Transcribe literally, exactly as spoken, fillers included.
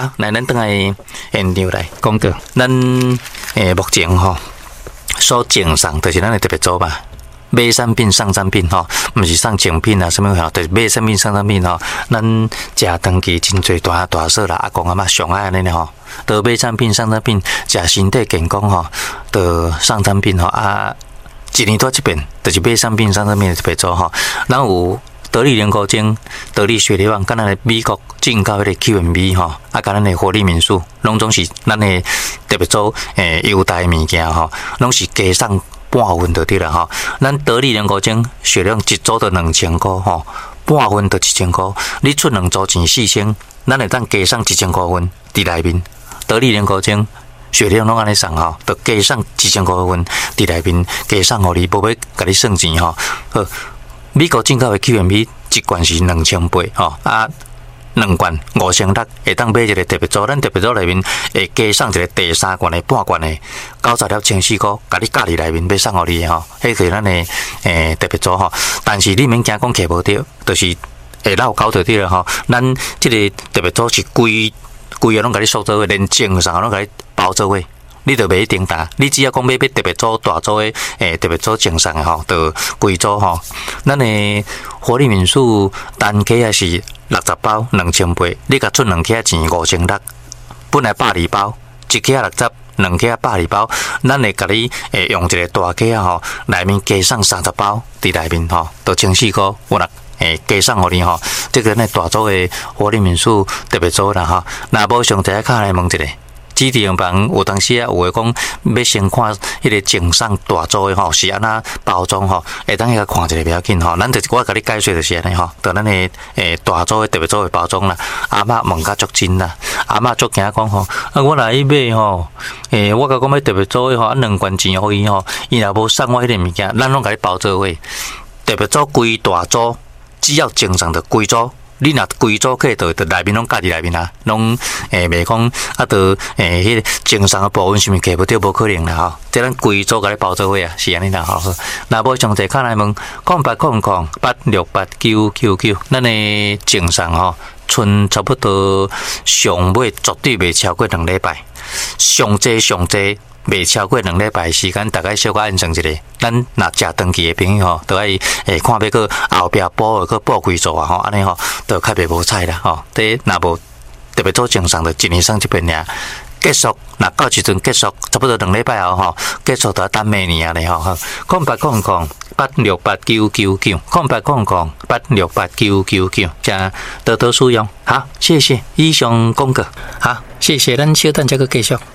好，来咱等来现场来讲过， 咱诶目前吼所赠送就是咱的特别组嘛。买产品送产品吼，毋是送精品啊，什么吼，就是买产品送产品吼。咱食长期真侪大大小啦，阿公阿嬷上爱安尼吼，都买产品送产品，食身体健康吼，都送产品吼啊。一年多一遍，就是买产品送产品特别组吼。咱有得力莲菇精、得力雪梨网，跟咱的美国进口迄个 Q M B 吼，啊，跟咱的活力民宿，拢总是咱的特别组诶优待物件吼，拢是加送。半分就对了吼，咱得力莲菇精血量一组就两千块吼，半分就一千块，你出两组钱四千，咱会当加送一千块分伫内面。得力莲菇精血量拢安尼送吼，就加送一千块分伫内面，加送互你，无要甲你算钱吼。好，美国进口的 Q M B 一罐是两千八吼啊。两罐五千六，会当买一个特别组，咱特别组内面会加送一个第三罐的半罐的九十粒千四块，甲你加伫内面要送互你的吼，迄是咱的诶特别组吼。但是你免惊讲摕无着，就是会绕高就对了吼。咱即个特别组是规规个拢甲你塑做伙，连正上拢甲你包做伙。你就袂定打，你只要讲买买特别组大组的，诶，特别组正上的吼，就规组吼。咱的活力民宿单价也是六十包两千八，你甲出两克钱五千六，本来百二包，一克六十，两克百二包，咱会甲你诶用一个大克啊吼，内面加送三十包伫内面吼，都千四块，我若诶加送互你吼。这个呢大组的活力民宿特别组啦吼，若无上第一卡来问一下。指定房有当时啊，有诶讲要先看迄个整送大组诶吼，是安那包装吼，会当遐看一下不要紧吼。咱就是我甲你解说就是安尼吼，就咱诶诶大组诶特别组诶包装啦。阿嬷问甲足真啦，阿嬷足惊讲吼，啊我来去买吼，诶我甲讲要特别组诶吼，啊两罐钱互伊吼，伊若无送我迄个物件，咱拢甲你包做伙。特别组规大组，只要整送着规组。你若规组客就就内面拢加伫内面啊，拢诶袂讲啊，就诶迄个正常诶部分是毋是摕不着，无可能啦吼。即咱规组甲你包做伙啊，是安尼啦吼。若无详细看来问，空八空空八六八九九九，咱诶正常吼，剩差不多上尾绝对袂超过两礼拜，上济上济。袂超过两礼拜时间，大概小可安生一下。咱若食长期的朋友吼，都爱诶看要个后壁补个补几组啊吼，安尼吼，都较袂无彩啦吼。这若无特别做正常的，一年送一遍尔。结束，若到时阵结束，差不多两礼拜后吼，结束就要等明年啊咧吼。空八空空八六八九九九，空八空空八六八九九九，加多多使用。好，谢谢以上公告。好， 谢谢，咱小等这个继续。